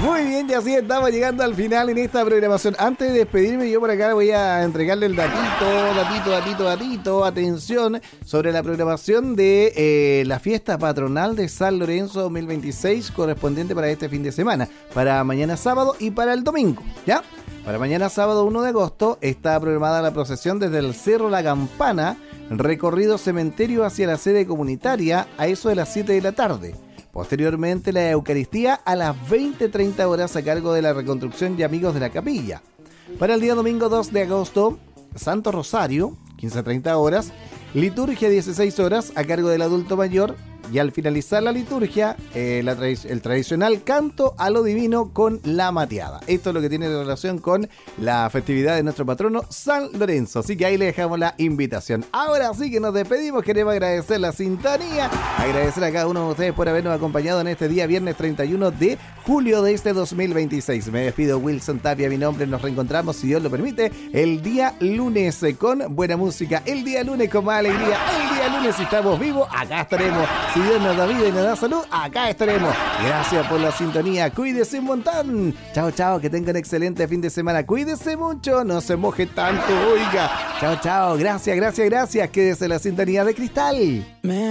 Muy bien, y así estamos llegando al final en esta programación. Antes de despedirme, yo por acá voy a entregarle el datito, atención, sobre la programación de la fiesta patronal de San Lorenzo 2026, correspondiente para este fin de semana, para mañana sábado y para el domingo, ¿ya? Para mañana sábado 1 de agosto está programada la procesión desde el Cerro La Campana, recorrido cementerio hacia la sede comunitaria a eso de las 7 de la tarde. Posteriormente la Eucaristía a las 20:30 horas a cargo de la Reconstrucción y Amigos de la Capilla. Para el día domingo 2 de agosto, Santo Rosario, 15:30 horas, liturgia 16 horas a cargo del adulto mayor, y al finalizar la liturgia, el tradicional canto a lo divino con la mateada. Esto es lo que tiene relación con la festividad de nuestro patrono San Lorenzo, así que ahí le dejamos la invitación. Ahora sí que nos despedimos, queremos agradecer la sintonía, agradecer a cada uno de ustedes por habernos acompañado en este día viernes 31 de julio de este 2026. Me despido, Wilson Tapia, mi nombre, nos reencontramos, si Dios lo permite, el día lunes con buena música, el día lunes con más alegría, el día lunes si estamos vivos, acá estaremos. Si Dios nos da vida y nos da salud, acá estaremos. Gracias por la sintonía. Cuídese un montón. Chao, chao. Que tengan excelente fin de semana. Cuídese mucho. No se moje tanto. Oiga. Chao, chao. Gracias. Quédese en la sintonía de Cristal.